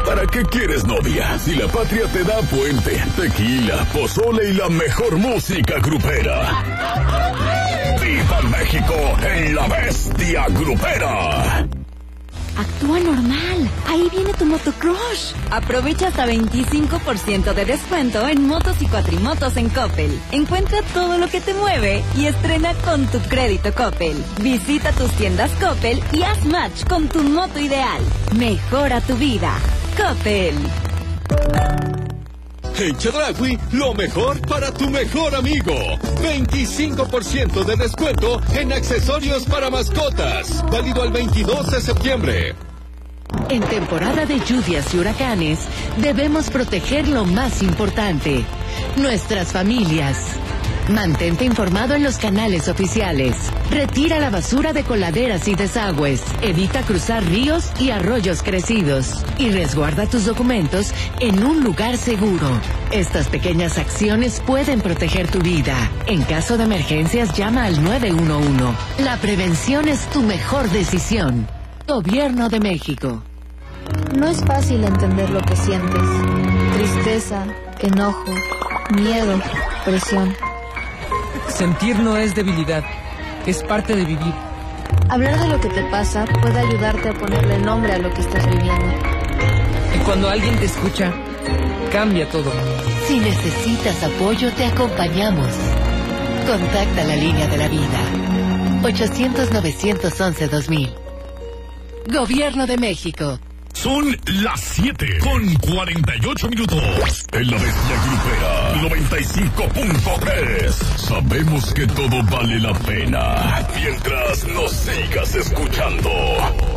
¿Para qué quieres novia? Si la patria te da puente, tequila, pozole y la mejor música grupera. ¡Viva México en la bestia grupera! Actúa normal. Ahí viene tu motocrush. Aprovecha hasta 25% de descuento en motos y cuatrimotos en Coppel. Encuentra todo lo que te mueve y estrena con tu crédito Coppel. Visita tus tiendas Coppel y haz match con tu moto ideal. Mejora tu vida. Coppel. En Chedraui, lo mejor para tu mejor amigo. 25% de descuento en accesorios para mascotas. Válido al 22 de septiembre. En temporada de lluvias y huracanes, debemos proteger lo más importante, nuestras familias. Mantente informado en los canales oficiales. Retira la basura de coladeras y desagües. Evita cruzar ríos y arroyos crecidos. Y resguarda tus documentos en un lugar seguro. Estas pequeñas acciones pueden proteger tu vida. En caso de emergencias, llama al 911. La prevención es tu mejor decisión. Gobierno de México. No es fácil entender lo que sientes. Tristeza, enojo, miedo, presión. Sentir no es debilidad, es parte de vivir. Hablar de lo que te pasa puede ayudarte a ponerle nombre a lo que estás viviendo. Y cuando alguien te escucha, cambia todo. Si necesitas apoyo, te acompañamos. Contacta la línea de la vida. 800-911-2000. Gobierno de México. Son las 7 con 48 minutos. En la bestia grupera 95.3. Sabemos que todo vale la pena mientras nos sigas escuchando.